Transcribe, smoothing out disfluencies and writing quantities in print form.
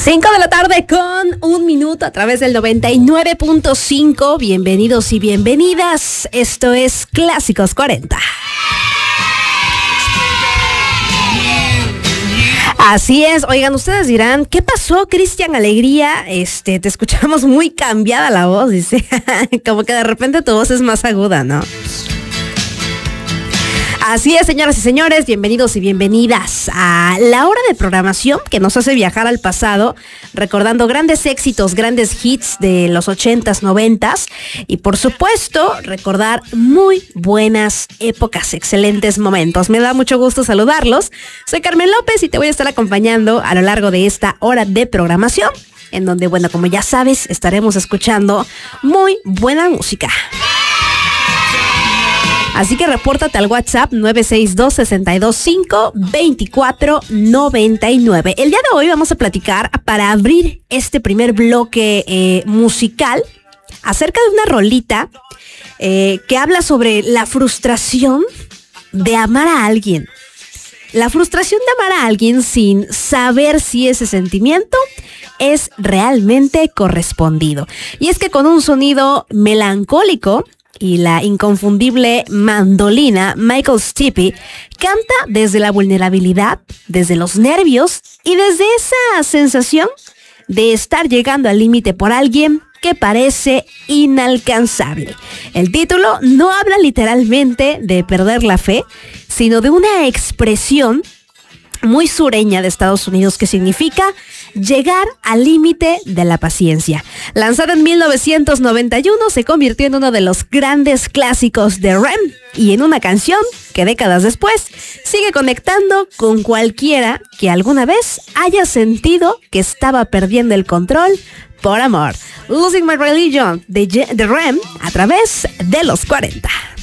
5 de la tarde con 1 minuto a través del 99.5. Bienvenidos y bienvenidas. Esto es Clásicos 40. Así es. Oigan, ustedes dirán, ¿qué pasó, Cristian Alegría? Te escuchamos muy cambiada la voz, dice. Como que de repente tu voz es más aguda, ¿no? Así es, señoras y señores, bienvenidos y bienvenidas a la hora de programación que nos hace viajar al pasado, recordando grandes éxitos, grandes hits de los 80s, 90s y por supuesto recordar muy buenas épocas, excelentes momentos. Me da mucho gusto saludarlos. Soy Carmen López y te voy a estar acompañando a lo largo de esta hora de programación, en donde, bueno, como ya sabes, estaremos escuchando muy buena música. Así que repórtate al WhatsApp 962-625-2499. El día de hoy vamos a platicar, para abrir este primer bloque musical, acerca de una rolita que habla sobre la frustración de amar a alguien. La frustración de amar a alguien sin saber si ese sentimiento es realmente correspondido. Y es que con un sonido melancólico y la inconfundible mandolina, Michael Stipe canta desde la vulnerabilidad, desde los nervios y desde esa sensación de estar llegando al límite por alguien que parece inalcanzable. El título no habla literalmente de perder la fe, sino de una expresión muy sureña de Estados Unidos que significa llegar al límite de la paciencia. Lanzada en 1991, se convirtió en uno de los grandes clásicos de REM y en una canción que décadas después sigue conectando con cualquiera que alguna vez haya sentido que estaba perdiendo el control por amor. Losing My Religion de REM a través de los 40.